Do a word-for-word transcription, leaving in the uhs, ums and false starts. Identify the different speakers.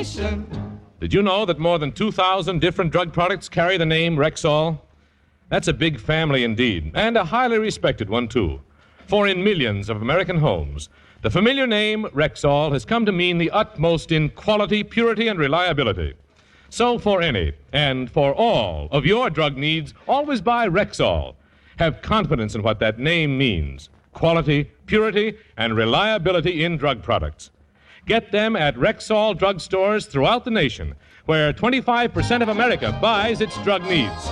Speaker 1: nation.
Speaker 2: Did you know that more than two thousand different drug products carry the name Rexall? That's a big family indeed, and a highly respected one, too. For in millions of American homes, the familiar name Rexall has come to mean the utmost in quality, purity, and reliability. So for any and for all of your drug needs, always buy Rexall. Have confidence in what that name means: quality, purity, and reliability in drug products. Get them at Rexall drugstores throughout the nation, where twenty-five percent of America buys its drug needs.